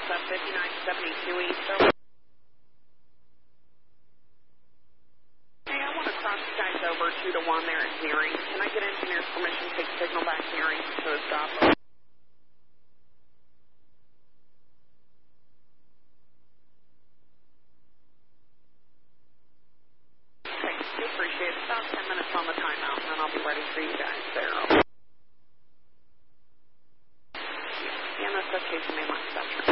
5972 East. Hey, I want to cross you guys over 2 to 1 there at Hearing. Can I get engineer's permission to take signal back Hearing to a stop? Thanks. We appreciate it. About 10 minutes on the timeout, and then I'll be ready for you guys there. The NSF case name on Spectrum.